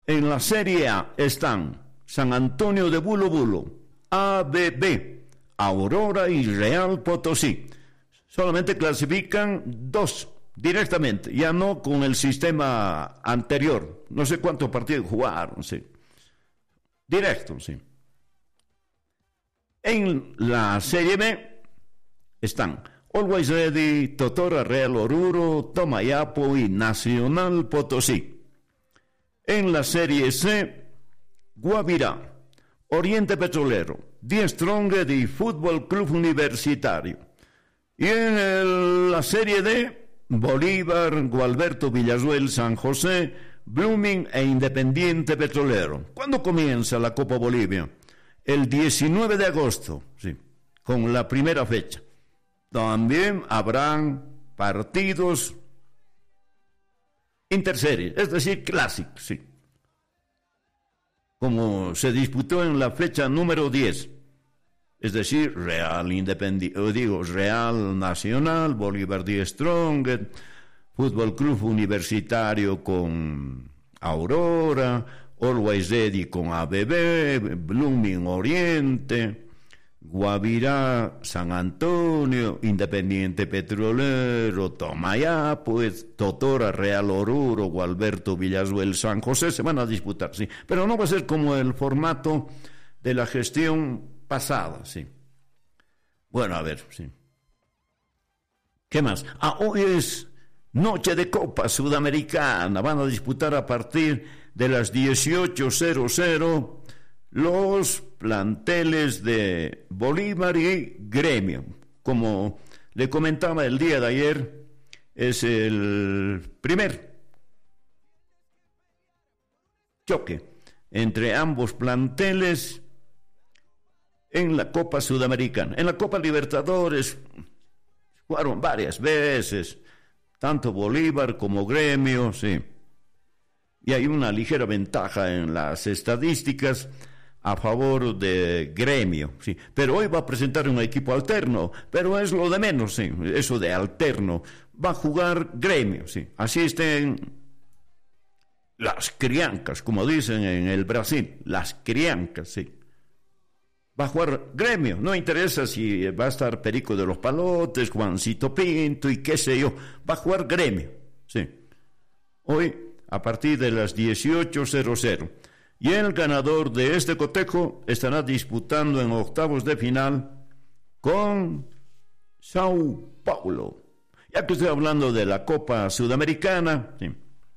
En la Serie A están San Antonio de Bulo Bulo, ABB, Aurora y Real Potosí. Solamente clasifican 2 directamente, ya no con el sistema anterior. No sé cuántos partidos jugaron, sí. Directo, sí. En la Serie B están Always Ready, Totora, Real Oruro, Tomayapo y Nacional Potosí. En la Serie C, Guavirá, Oriente Petrolero, Die Strongest y Fútbol Club Universitario. Y en la Serie D, Bolívar, Gualberto Villazuel, San José, Blooming e Independiente Petrolero. ¿Cuándo comienza la Copa Bolivia? El 19 de agosto, sí, con la primera fecha. También habrán partidos interseries, es decir, clásicos, sí. Como se disputó en la fecha número 10, es decir, Real Nacional, Bolívar Die Strongest, Fútbol Club Universitario con Aurora, Always Ready con ABB, Blooming Oriente, Guavirá, San Antonio, Independiente Petrolero, Tomayapo, Totora, Real Oruro, Gualberto Villazuel, San José, se van a disputar, sí, pero no va a ser como el formato de la gestión pasada, sí. Bueno, a ver, sí. ¿Qué más? Hoy es noche de Copa Sudamericana, van a disputar a partir de las 18:00 los planteles de Bolívar y Gremio. Como le comentaba el día de ayer, es el primer choque entre ambos planteles en la Copa Sudamericana. En la Copa Libertadores jugaron varias veces, tanto Bolívar como Gremio, sí. Y hay una ligera ventaja en las estadísticas a favor de Gremio, sí. Pero hoy va a presentar un equipo alterno, pero es lo de menos, sí, eso de alterno. Va a jugar Gremio, sí. Asisten las criancas, como dicen en el Brasil, las criancas, sí. Va a jugar Gremio, no interesa si va a estar Perico de los Palotes, Juancito Pinto y qué sé yo, va a jugar Gremio, sí. Hoy a partir de las 18:00. Y el ganador de este cotejo estará disputando en octavos de final con Sao Paulo. Ya que estoy hablando de la Copa Sudamericana, sí.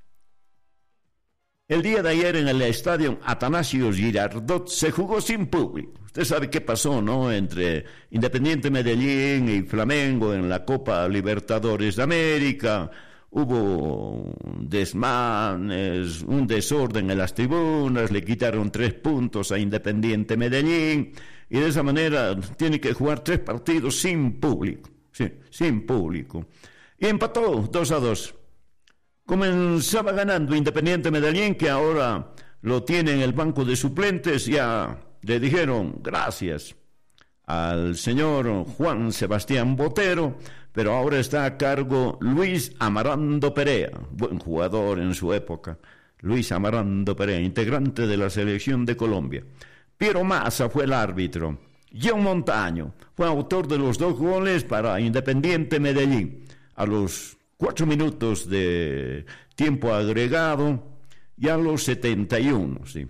El día de ayer en el estadio Atanasio Girardot se jugó sin público. Usted sabe qué pasó, ¿no? Entre Independiente Medellín y Flamengo en la Copa Libertadores de América. Hubo desmanes, un desorden en las tribunas, le quitaron 3 puntos a Independiente Medellín y de esa manera tiene que jugar 3 partidos sin público, sí, sin público. Y empató 2-2. Comenzaba ganando Independiente Medellín, que ahora lo tiene en el banco de suplentes. Ya le dijeron gracias al señor Juan Sebastián Botero, pero ahora está a cargo Luis Amarando Perea, buen jugador en su época, Luis Amarando Perea, integrante de la selección de Colombia. Piero Massa fue el árbitro. John Montaño fue autor de los 2 goles para Independiente Medellín. A los 4 minutos de tiempo agregado y a los 71, sí.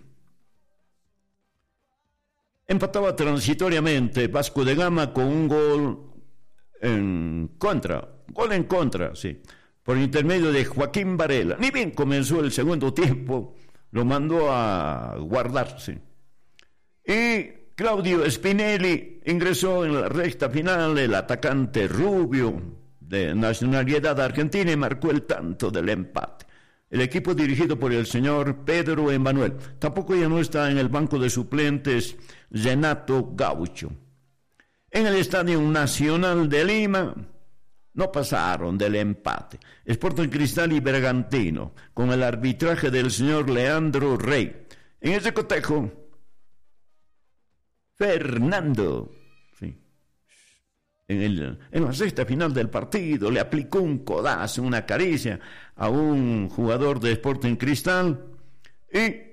Empataba transitoriamente Vasco de Gama con un gol en contra, sí, por intermedio de Joaquín Varela. Ni bien comenzó el segundo tiempo, lo mandó a guardar, sí. Y Claudio Spinelli ingresó en la recta final, el atacante rubio de nacionalidad argentina, y marcó el tanto del empate. El equipo dirigido por el señor Pedro Emanuel. Tampoco ya no está en el banco de suplentes Renato Gaucho. En el Estadio Nacional de Lima no pasaron del empate. Sporting Cristal y Bergantino, con el arbitraje del señor Leandro Rey. En ese cotejo, Fernando, sí, en la sexta final del partido, le aplicó un codazo, una caricia a un jugador de Sporting Cristal y